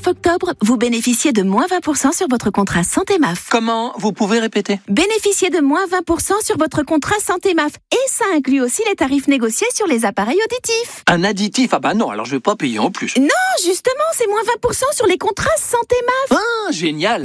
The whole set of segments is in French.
octobre, vous bénéficiez de moins 20% sur votre contrat Santé MAF. Comment? Vous pouvez répéter? Bénéficiez de moins 20% sur votre contrat Santé MAF. Et ça inclut aussi les tarifs négociés sur les appareils auditifs. Un additif? Ah bah non, alors je vais pas payer en plus. Non, justement, c'est moins 20% sur les contrats Santé MAF. Ah, génial.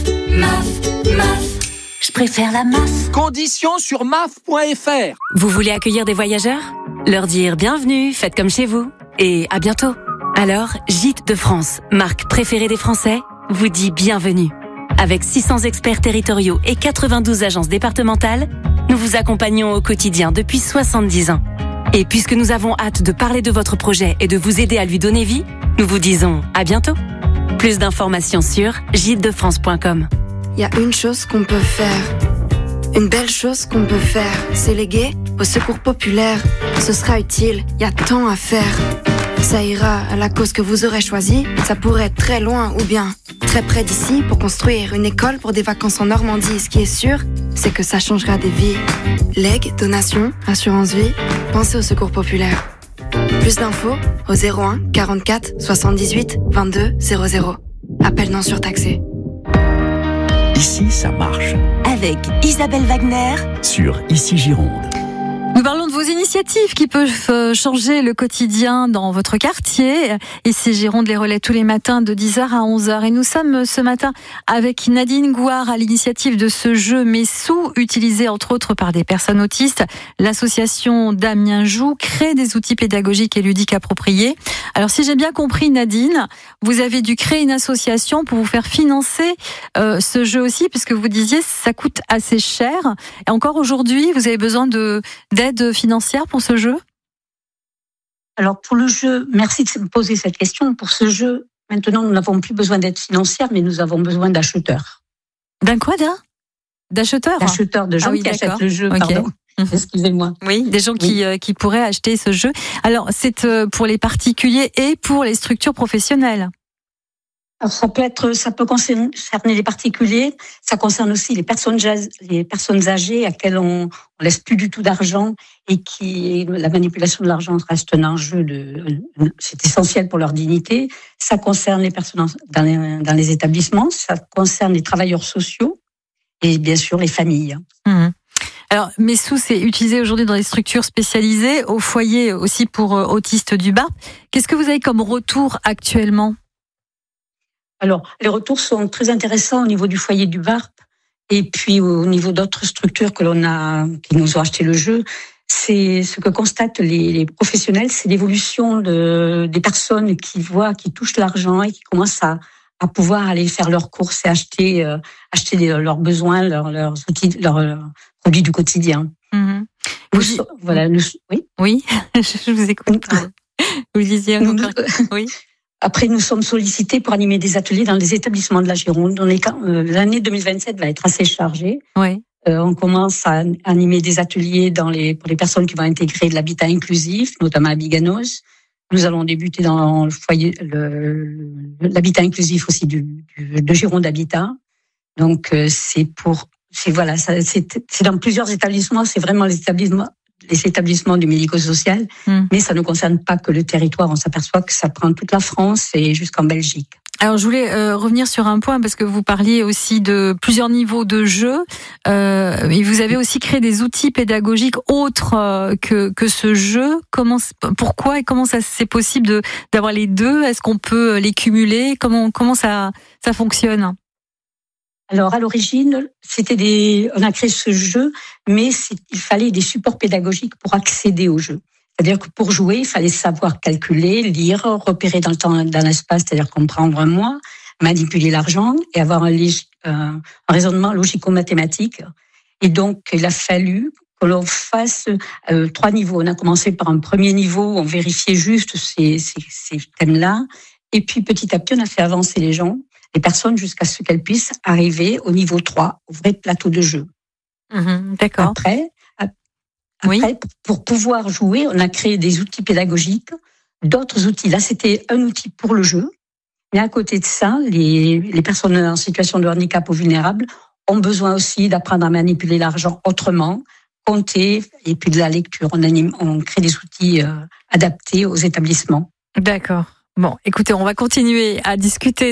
MAF. Je préfère la MAF. Conditions sur maf.fr. Vous voulez accueillir des voyageurs? Leur dire bienvenue, faites comme chez vous. Et à bientôt. Alors, Gîtes de France, marque préférée des Français, vous dit bienvenue. Avec 600 experts territoriaux et 92 agences départementales, nous vous accompagnons au quotidien depuis 70 ans. Et puisque nous avons hâte de parler de votre projet et de vous aider à lui donner vie, nous vous disons à bientôt. Plus d'informations sur gîtesdefrance.com. Il y a une chose qu'on peut faire. Une belle chose qu'on peut faire, c'est léguer au secours populaire. Ce sera utile, il y a tant à faire. Ça ira à la cause que vous aurez choisie. Ça pourrait être très loin ou bien très près d'ici pour construire une école pour des vacances en Normandie. Ce qui est sûr, c'est que ça changera des vies. Legs, donations, assurance vie, pensez au secours populaire. Plus d'infos au 01 44 78 22 00. Appel non surtaxé. Ici, ça marche. Avec Isabelle Wagner Sur Ici Gironde. Nous parlons de vos initiatives qui peuvent changer le quotidien dans votre quartier. Ici Gironde les relaie tous les matins de 10h à 11h. Et nous sommes ce matin avec Nadine Gouard à l'initiative de ce jeu Messou, utilisé entre autres par des personnes autistes. L'association Damien Joux crée des outils pédagogiques et ludiques appropriés. Alors si j'ai bien compris Nadine, vous avez dû créer une association pour vous faire financer ce jeu aussi, puisque vous disiez ça coûte assez cher. Et encore aujourd'hui, vous avez besoin d'aide financière pour ce jeu? Alors pour le jeu, merci de me poser cette question. Pour ce jeu, maintenant nous n'avons plus besoin d'aide financière, mais nous avons besoin d'acheteurs. D'un quoi d'acheteurs? D'acheteurs, de gens qui achètent le jeu, okay. Pardon. Excusez-moi. Oui, des gens qui pourraient acheter ce jeu. Alors c'est pour les particuliers et pour les structures professionnelles. Alors ça peut concerner les particuliers, ça concerne aussi les personnes âgées à quelles on laisse plus du tout d'argent et qui la manipulation de l'argent reste un enjeu c'est essentiel pour leur dignité. Ça concerne les personnes dans les établissements, ça concerne les travailleurs sociaux et bien sûr les familles. Mmh. Alors, Messou, c'est utilisé aujourd'hui dans les structures spécialisées, au foyer aussi pour autistes du BARP. Qu'est-ce que vous avez comme retour actuellement? Alors, les retours sont très intéressants au niveau du foyer du BARP et puis au niveau d'autres structures qui nous ont acheté le jeu. C'est ce que constatent les professionnels, c'est l'évolution des personnes qui touchent l'argent et qui commencent à pouvoir aller faire leurs courses et acheter leurs besoins, leurs outils, leurs produits du quotidien. Mmh. Oui, je vous écoute. Vous disiez encore. Oui. Après, nous sommes sollicités pour animer des ateliers dans les établissements de la Gironde. L'année 2027 va être assez chargée. Oui. On commence à animer des ateliers pour les personnes qui vont intégrer de l'habitat inclusif, notamment à Biganos. Nous allons débuter dans le foyer, l'habitat inclusif aussi de Gironde Habitat. Donc, c'est dans plusieurs établissements. C'est vraiment les établissements du médico-social, mais ça ne concerne pas que le territoire. On s'aperçoit que ça prend toute la France et jusqu'en Belgique. Alors, je voulais revenir sur un point, parce que vous parliez aussi de plusieurs niveaux de jeu. Et vous avez aussi créé des outils pédagogiques autres que ce jeu. Pourquoi et comment c'est possible d'avoir les deux? Est-ce qu'on peut les cumuler? Comment ça fonctionne? Alors, à l'origine, on a créé ce jeu, mais il fallait des supports pédagogiques pour accéder au jeu. C'est-à-dire que pour jouer, il fallait savoir calculer, lire, repérer dans le temps, dans l'espace, c'est-à-dire comprendre un mois, manipuler l'argent et avoir un raisonnement logico-mathématique. Et donc, il a fallu que l'on fasse 3 niveaux. On a commencé par un premier niveau, on vérifiait juste ces thèmes-là. Et puis, petit à petit, on a fait avancer les personnes jusqu'à ce qu'elles puissent arriver au niveau 3, au vrai plateau de jeu. D'accord. Après, pour pouvoir jouer, on a créé des outils pédagogiques, d'autres outils. Là, c'était un outil pour le jeu. Mais à côté de ça, les personnes en situation de handicap ou vulnérables ont besoin aussi d'apprendre à manipuler l'argent autrement, compter et puis de la lecture. On crée des outils adaptés aux établissements. D'accord. Bon, écoutez, on va continuer à discuter